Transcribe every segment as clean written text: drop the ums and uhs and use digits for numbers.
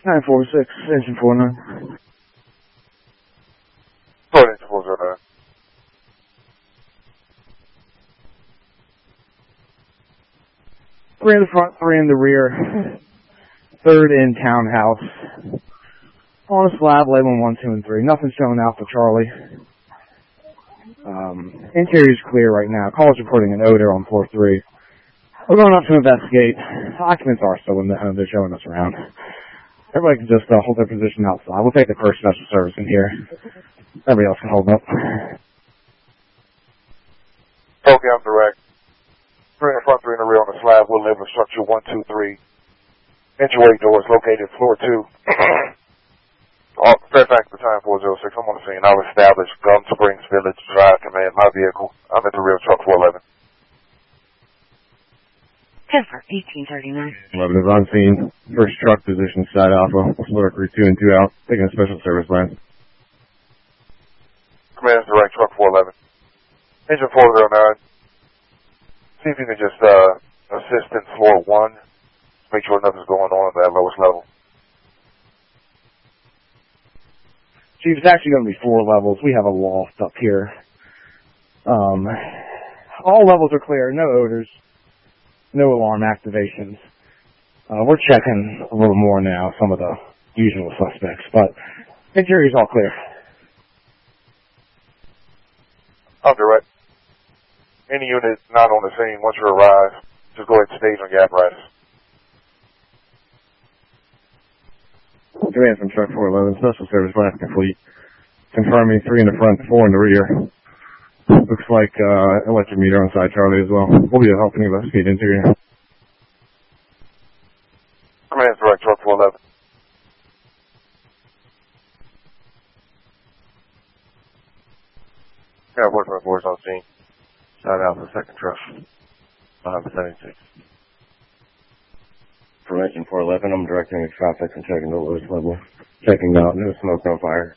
946, engine 49. Sorry, engine 409. Three in the front, three in the rear. Third in townhouse. On a slab, labeling 1, 2, and 3. Nothing showing out for Charlie. Interior's clear right now. Caller's reporting an odor on floor 3. We're going up to investigate. Occupants are still in the home. They're showing us around. Everybody can just hold their position outside. We'll take the first special service in here. Everybody else can hold up. Okay, I'm direct. 3 in the front, 3 in the rear on the slab. We'll live in structure 1, 2, 3. Entryway doors located floor 2. Fairfax Battalion 406. I'm on the scene. I'll establish Gum Springs Village Drive. Command my vehicle. I'm at the rear of truck 411. 10 for 1839. 11 is on scene. First truck position, side alpha. Motor crew 2 and 2 out. Taking a special service line. Command's direct truck 411. Engine 409. See if you can just assist in floor 1. Make sure nothing's going on at that lowest level. Chief, it's actually going to be 4 levels. We have a loft up here. All levels are clear. No odors. No alarm activations. We're checking a little more now, some of the usual suspects, but interior's all clear. I'm direct. Any unit not on the scene, once you arrive, just go ahead and stage on your apparatus. Command from truck 411, special service last complete. Confirming 3 in the front, 4 in the rear. Looks like electric meter on side Charlie as well. We'll be helping investigate interior. Command's direct truck 411. Yeah, work my force on scene. Side alpha, second truck. Behind the 76. From engine 411, I'm directing the traffic and checking the lowest level. Checking out, no smoke, no fire.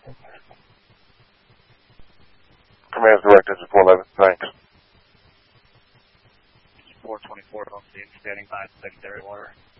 Command's direct engine 411, thanks. 424 on scene, standing by secondary water.